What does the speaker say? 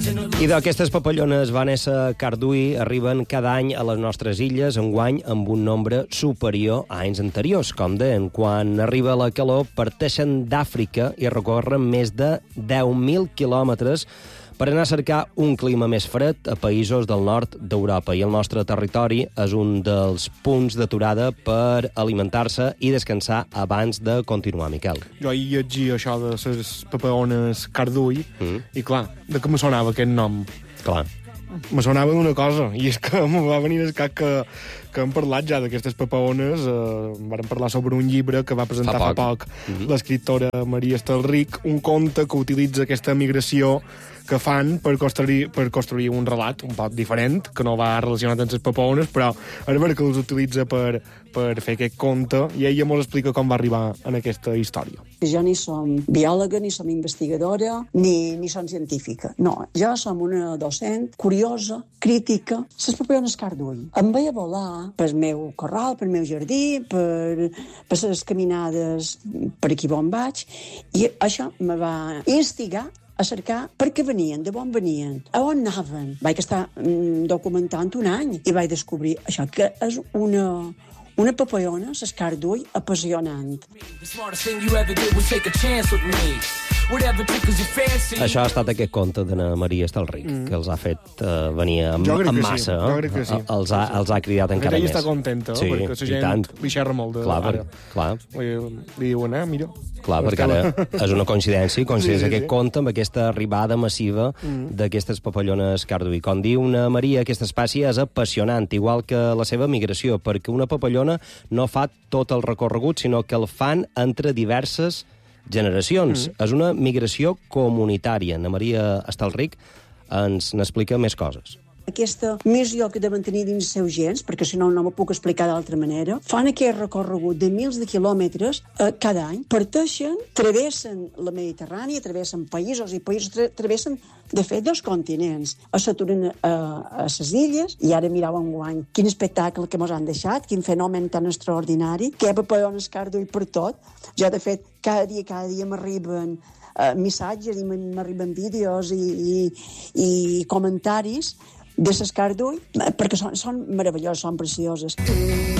I d'aquestes papallones Vanessa Cardui arriben cada any a les nostres illes, enguany amb un nombre superior a anys anteriors. Com deien, quan arriba la calor parteixen d'Àfrica i recorren més de 10.000 quilòmetres per anar a cercar un clima més fred a països del nord d'Europa. I el nostre territori és un dels punts d'aturada per alimentar-se i descansar abans de continuar, Miquel. Jo ahir llegia això de les papallones Cardui i, clar, de què me sonava aquest nom? Clar. Me sonava d'una cosa, i és que me va venir el cap que hem parlat ja d'aquestes papallones. Vàrem parlar sobre un llibre que va presentar fa poc l'escriptora Maria Estelrich, un conte que utilitza aquesta migració que fan per construir un relat un poc diferent, que no va relacionat amb les papallones, però a veure que els utilitza per fer aquest conte, i ella mos explica com va arribar en aquesta història. Jo ni som biòloga, ni som investigadora, ni som científica. No, jo som una docent curiosa, crítica. Les papallones Cardui em veia volar pel meu corral, pel meu jardí, per les caminades per aquí on vaig, i això me va instigar a cercar per què venien, de on venien, a on anaven. Vaig estar documentant un any i vaig descobrir això, que és una papallona, les Cardui, apassionant. Això ha estat aquest conte d'Anna Maria Estelrich, que els ha fet venir amb massa. Jo crec que sí. Els ha cridat encara més. Ella està contenta, sí, perquè la gent li xerra molt de ara. Clar. Li diuen, mira... Clar, perquè ara és una coincidència, aquest conte amb aquesta arribada massiva d'aquestes papallones Cardui. Com diu una Maria, aquesta espècie és apassionant, igual que la seva migració, perquè una papallona no fa tot el recorregut, sinó que el fan entre diverses generacions. És una migració comunitària. Ana Maria Estelrich ens n'explica més coses. Aquesta missió que deuen tenir dins els seus gens, perquè si no, no m'ho puc explicar d'altra manera, fan aquest recorregut de mils de quilòmetres cada any, parteixen, travessen la Mediterrània, travessen països i països, travessen, de fet, 2 continents. S'aturen a les illes, i ara mireu enguany quin espectacle que mos han deixat, quin fenomen tan extraordinari, que papallones Cardui per tot. Jo, de fet, cada dia m'arriben missatges i m'arriben vídeos i comentaris de les Cardui, perquè són meravelloses, són precioses.